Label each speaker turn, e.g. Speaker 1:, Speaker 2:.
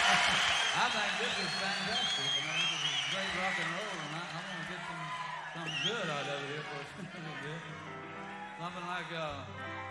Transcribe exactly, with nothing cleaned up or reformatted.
Speaker 1: I think this is fantastic. I mean, this is great rock and roll, and I, I want to get some something good out of it here for a little bit. Something like uh,